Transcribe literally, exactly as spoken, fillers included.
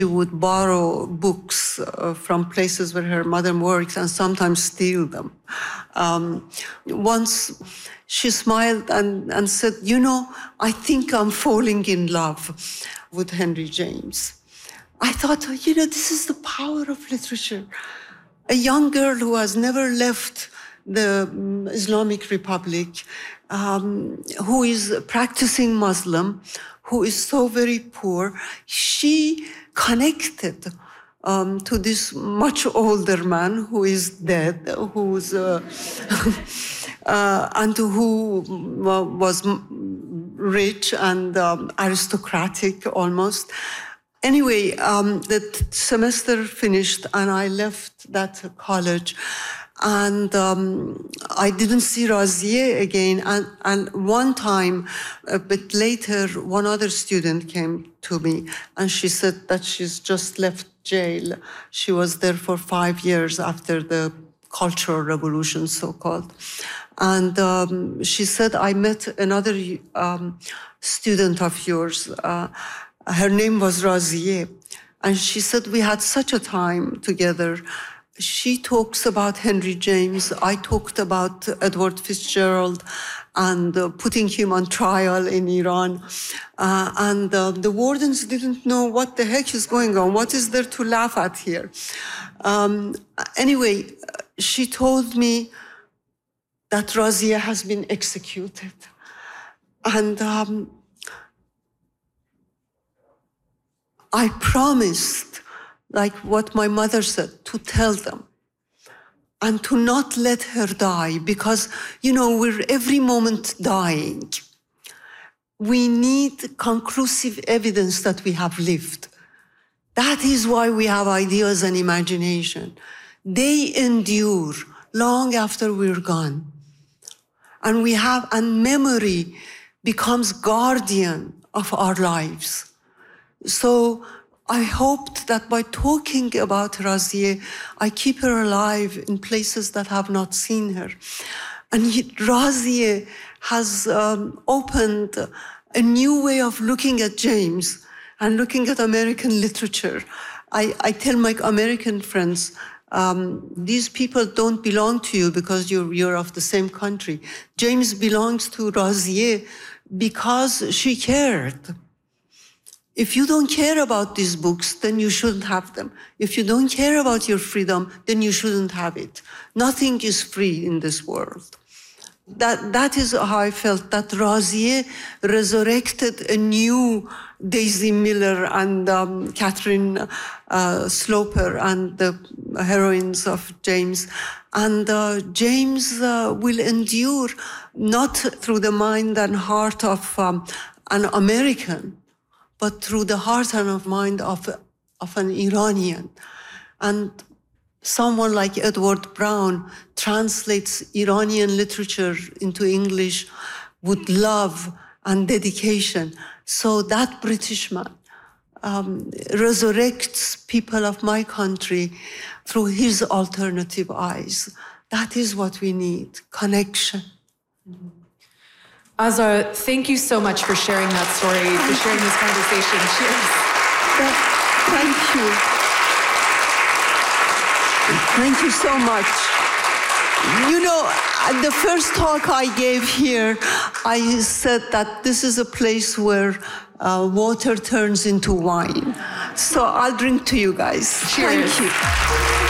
She would borrow books uh, from places where her mother works and sometimes steal them. Um, once she smiled and, and said, you know, I think I'm falling in love with Henry James. I thought, you know, this is the power of literature. A young girl who has never left the Islamic Republic, um, who is practicing Muslim, who is so very poor, she connected um, to this much older man who is dead, who's uh, uh, and who was rich and um, aristocratic almost. Anyway, um, the semester finished and I left that college. And um, I didn't see Razieh again. And, and one time, a bit later, one other student came to me and she said that she's just left jail. She was there for five years after the Cultural Revolution, so-called. And um, she said, I met another um, student of yours. Uh, her name was Razieh. And she said, we had such a time together. She talks about Henry James. I talked about Edward Fitzgerald and uh, putting him on trial in Iran. Uh, and uh, the wardens didn't know what the heck is going on. What is there to laugh at here? Um, anyway, she told me that Razieh has been executed. And um, I promised, like what my mother said, to tell them and to not let her die because, you know, we're every moment dying. We need conclusive evidence that we have lived. That is why we have ideas and imagination. They endure long after we're gone. And we have, and memory becomes guardian of our lives. So I hoped that by talking about Razieh, I keep her alive in places that have not seen her. And Razieh has um, opened a new way of looking at James and looking at American literature. I, I tell my American friends, um, these people don't belong to you because you're, you're of the same country. James belongs to Razieh because she cared. If you don't care about these books, then you shouldn't have them. If you don't care about your freedom, then you shouldn't have it. Nothing is free in this world. That, that is how I felt, that Razieh resurrected a new Daisy Miller and um, Catherine uh, Sloper and the heroines of James. And uh, James uh, will endure not through the mind and heart of um, an American, but through the heart and mind of, of an Iranian. And someone like Edward Brown translates Iranian literature into English with love and dedication. So that British man um, resurrects people of my country through his alternative eyes. That is what we need, connection. Mm-hmm. Azar, thank you so much for sharing that story, for sharing this conversation. Cheers. Thank you. Thank you so much. You know, the first talk I gave here, I said that this is a place where uh, water turns into wine. So I'll drink to you guys. Cheers. Thank you.